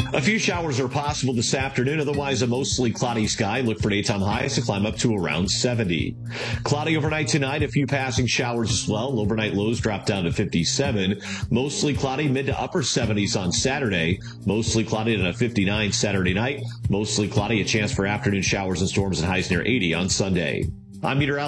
A few showers are possible this afternoon, otherwise a mostly cloudy sky. Look for daytime highs to climb up to around 70. Cloudy overnight tonight, a few passing showers as well. Overnight lows drop down to 57. Mostly cloudy, mid to upper 70s on Saturday. Mostly cloudy at a 59 Saturday night. Mostly cloudy, a chance for afternoon showers and storms and highs near 80 on Sunday. I'm meteorologist